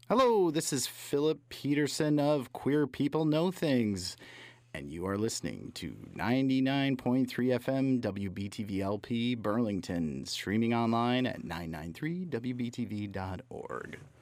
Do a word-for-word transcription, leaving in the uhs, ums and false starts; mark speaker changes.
Speaker 1: Hello, this is Philip Peterson of Queer People Know Things, and you are listening to ninety-nine point three F M W B T V L P Burlington, streaming online at nine ninety-three W B T V dot org.